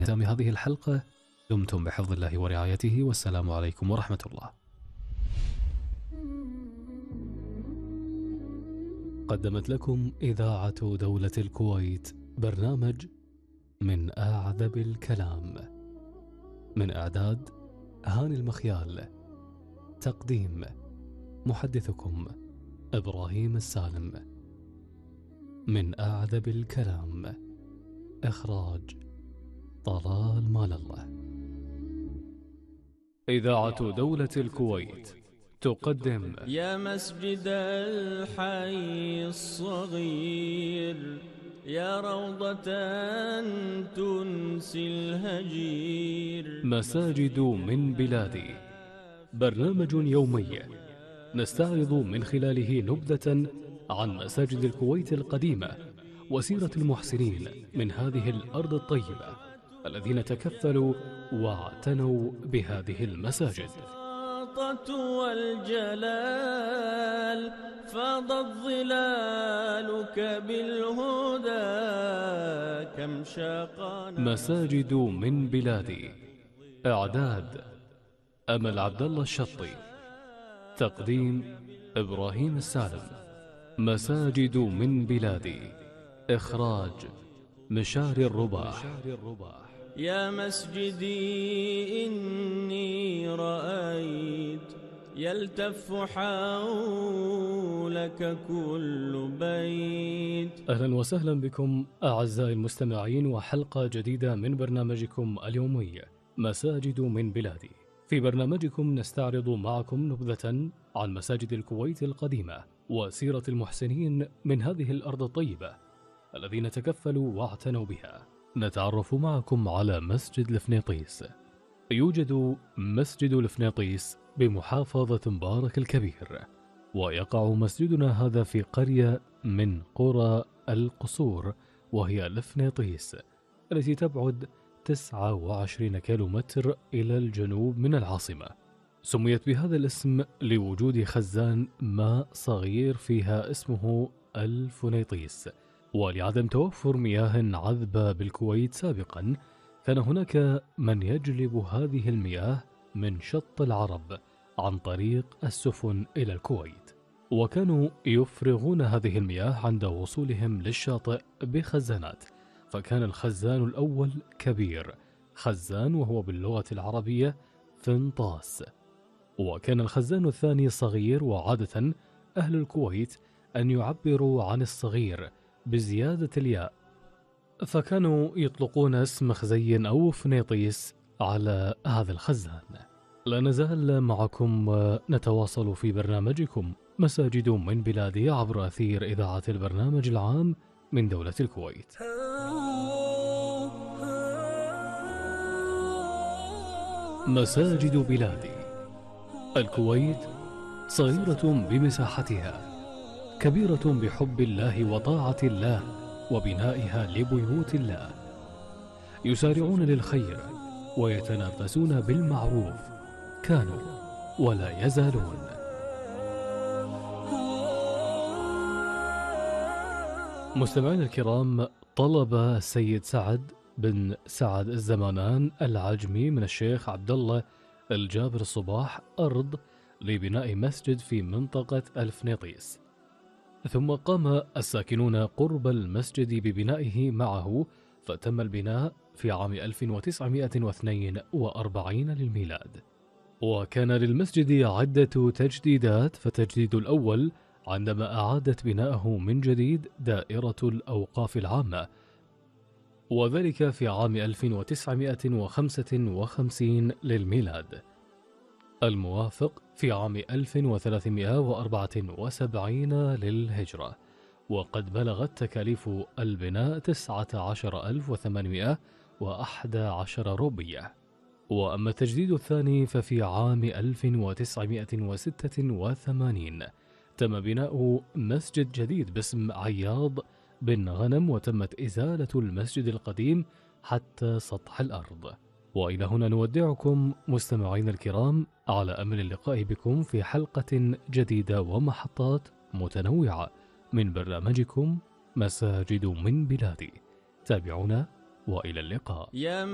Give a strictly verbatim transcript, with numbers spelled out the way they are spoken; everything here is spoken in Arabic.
ختام هذه الحلقة. دمتم بحفظ الله ورعايته، والسلام عليكم ورحمة الله. قدمت لكم إذاعة دولة الكويت برنامج من أعذب الكلام، من إعداد هاني المخيال، تقديم محدثكم إبراهيم السالم. من أعذب الكلام، إخراج طلال مال الله. إذاعة دولة الكويت تقدم يا مسجد الحي الصغير، يا روضة تنسي الهجير. مساجد من بلادي، برنامج يومي نستعرض من خلاله نبذة عن مساجد الكويت القديمة وسيرة المحسنين من هذه الأرض الطيبة الذين تكفلوا واعتنوا بهذه المساجد. والجلال فاضت ظلالك بالهدى، كم شاقنا. مساجد من بلادي، إعداد أمل عبد الله الشطي، تقديم إبراهيم السالم. مساجد من بلادي، إخراج مشار الرباح. يا مسجدي إني رأيت يلتف حولك كل بيت. أهلا وسهلا بكم أعزائي المستمعين، وحلقة جديدة من برنامجكم اليومي مساجد من بلادي. في برنامجكم نستعرض معكم نبذة عن مساجد الكويت القديمة وسيرة المحسنين من هذه الأرض الطيبة الذين تكفلوا واعتنوا بها. نتعرف معكم على مسجد الفنيطيس. يوجد مسجد الفنيطيس بمحافظة مبارك الكبير، ويقع مسجدنا هذا في قرية من قرى القصور، وهي الفنيطيس التي تبعد تسعة وعشرين كيلومتر إلى الجنوب من العاصمة. سميت بهذا الاسم لوجود خزان ماء صغير فيها اسمه الفنيطيس، ولعدم توفر مياه عذبة بالكويت سابقا كان هناك من يجلب هذه المياه من شط العرب عن طريق السفن إلى الكويت، وكانوا يفرغون هذه المياه عند وصولهم للشاطئ بخزانات. فكان الخزان الأول كبير، خزان وهو باللغة العربية فنطاس، وكان الخزان الثاني صغير. وعادة أهل الكويت أن يعبروا عن الصغير بزيادة الياء، فكانوا يطلقون اسم خزين أو فنيطيس على هذا الخزان. لا نزال معكم ونتواصل في برنامجكم مساجد من بلادي عبر أثير إذاعة البرنامج العام من دولة الكويت. مساجد بلادي. الكويت صغيرة بمساحتها، كبيرة بحب الله وطاعة الله وبنائها لبيوت الله. يسارعون للخير ويتنافسون بالمعروف، كانوا ولا يزالون. مستمعين الكرام، طلب السيد سعد بن سعد الزمانان العجمي من الشيخ عبد الله الجابر الصباح أرض لبناء مسجد في منطقة الفنيطيس، ثم قام الساكنون قرب المسجد ببنائه معه، فتم البناء في عام ألف وتسعمائة واثنين وأربعين للميلاد. وكان للمسجد عدة تجديدات، فالتجديد الأول عندما أعادت بناءه من جديد دائرة الأوقاف العامة، وذلك في عام ألف وتسعمائة وخمسة وخمسين للميلاد، الموافق في عام ألف وثلاثمائة وأربعة وسبعين للهجرة. وقد بلغت تكاليف البناء تسعة عشر ألف وثمانمائة وأحد عشر روبية. وأما التجديد الثاني ففي عام ألف وتسعمائة وستة وثمانين تم بناء مسجد جديد باسم عياض بن غنم، وتمت إزالة المسجد القديم حتى سطح الأرض. وإلى هنا نودعكم مستمعين الكرام، على أمل اللقاء بكم في حلقة جديدة ومحطات متنوعة من برنامجكم مساجد من بلادي. تابعونا وإلى اللقاء.